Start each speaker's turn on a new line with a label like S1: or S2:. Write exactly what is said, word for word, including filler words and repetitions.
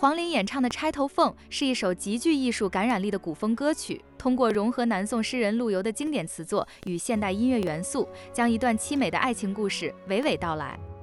S1: 黄龄演唱的《钗头凤》是一首极具艺术感染力的古风歌曲，通过融合南宋诗人陆游的经典词作与现代音乐元素，将一段凄美的爱情故事娓娓道来。